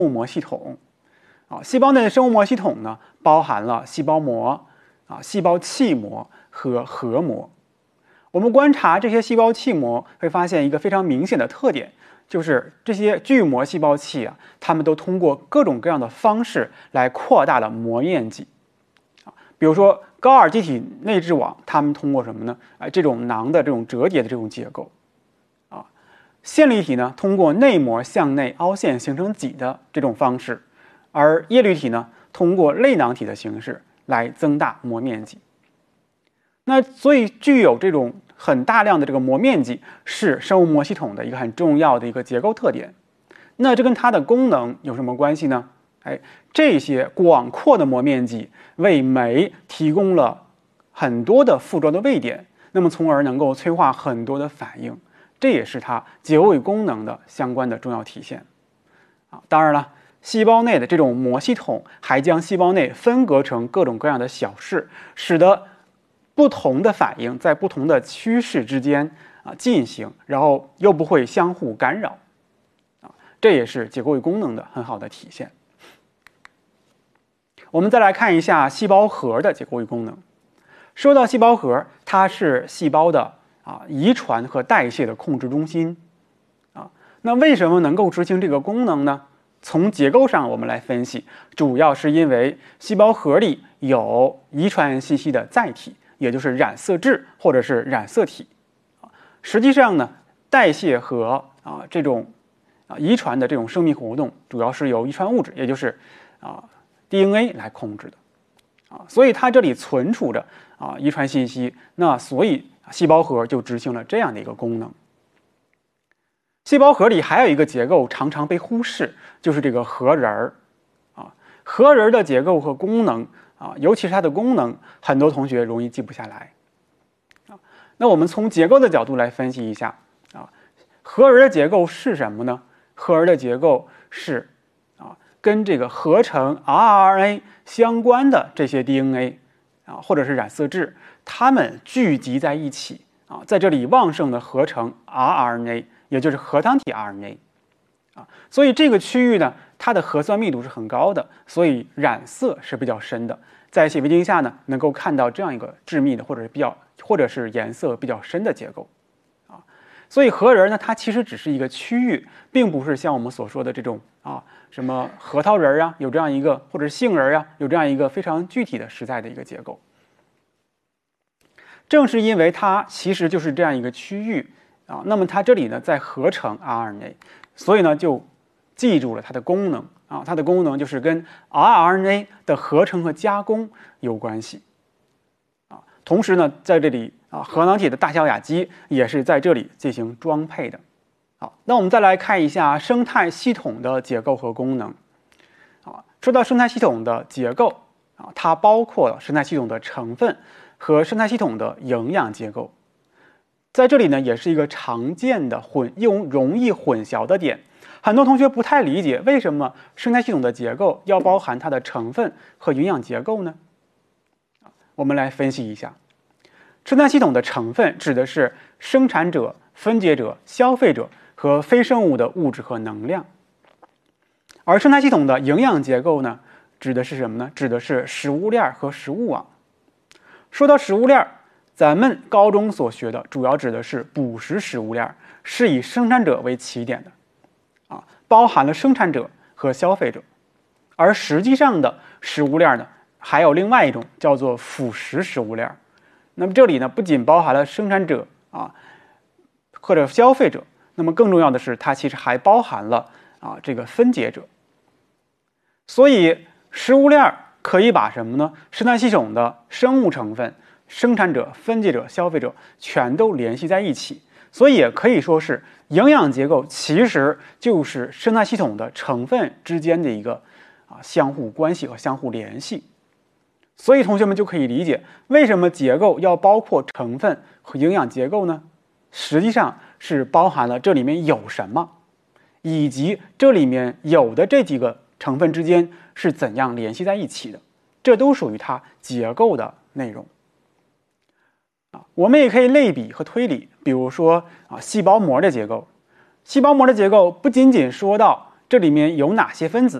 物膜系统。细胞内的生物膜系统呢，包含了细胞膜、细胞气膜和核膜。我们观察这些细胞气膜，会发现一个非常明显的特点，就是这些巨膜细胞器它们都通过各种各样的方式来扩大了膜面积。比如说高尔基体内质网，它们通过什么呢？这种囊的这种折叠的这种结构。线粒体呢，通过内膜向内凹陷形成脊的这种方式。而叶绿体呢，通过类囊体的形式来增大膜面积。那所以具有这种很大量的这个膜面积，是生物膜系统的一个很重要的一个结构特点。那这跟它的功能有什么关系呢？这些广阔的膜面积为酶提供了很多的附着的位点，那么从而能够催化很多的反应，这也是它结构与功能的相关的重要体现。当然了。细胞内的这种膜系统还将细胞内分割成各种各样的小室，使得不同的反应在不同的趋势之间进行，然后又不会相互干扰。这也是结构与功能的很好的体现。我们再来看一下细胞核的结构与功能。说到细胞核，它是细胞的遗传和代谢的控制中心。那为什么能够执行这个功能呢？从结构上我们来分析，主要是因为细胞核里有遗传信息的载体，也就是染色质或者是染色体。实际上呢，代谢和这种遗传的这种生命活动，主要是由遗传物质，也就是DNA 来控制的。所以它这里存储着遗传信息，那所以细胞核就执行了这样的一个功能。细胞核里还有一个结构常常被忽视，就是这个核仁儿。核仁儿的结构和功能尤其是它的功能，很多同学容易记不下来。那我们从结构的角度来分析一下核仁的结构是什么呢？核仁的结构是跟这个合成 rRNA 相关的这些 DNA 或者是染色质，它们聚集在一起在这里旺盛的合成 rRNA。也就是核糖体 RNA 所以这个区域呢，它的核酸密度是很高的，所以染色是比较深的。在显微镜下呢，能够看到这样一个致密的或者是颜色比较深的结构所以核仁呢，它其实只是一个区域，并不是像我们所说的这种什么核桃仁有这样一个，或者是杏仁有这样一个非常具体的实在的一个结构。正是因为它其实就是这样一个区域那么它这里呢在合成 RNA， 所以呢就记住了它的功能它的功能就是跟 rRNA 的合成和加工有关系同时呢，在这里核糖体的大小亚基也是在这里进行装配的。好，那我们再来看一下生态系统的结构和功能说到生态系统的结构它包括了生态系统的成分和生态系统的营养结构。在这里呢，也是一个常见的容易混淆的点。很多同学不太理解，为什么生态系统的结构要包含它的成分和营养结构呢？我们来分析一下。生态系统的成分指的是生产者、分解者、消费者和非生物的物质和能量。而生态系统的营养结构呢，指的是什么呢？指的是食物链和食物网。说到食物链，咱们高中所学的主要指的是捕食食物链，是以生产者为起点的包含了生产者和消费者。而实际上的食物链呢，还有另外一种叫做辅食食物链。那么这里呢，不仅包含了生产者或者消费者，那么更重要的是，它其实还包含了这个分解者。所以食物链可以把什么呢？生态系统的生物成分、生产者、分解者、消费者全都联系在一起，所以也可以说是营养结构其实就是生态系统的成分之间的一个相互关系和相互联系。所以同学们就可以理解为什么结构要包括成分和营养结构呢？实际上是包含了这里面有什么，以及这里面有的这几个成分之间是怎样联系在一起的，这都属于它结构的内容。我们也可以类比和推理，比如说细胞膜的结构。细胞膜的结构不仅仅说到这里面有哪些分子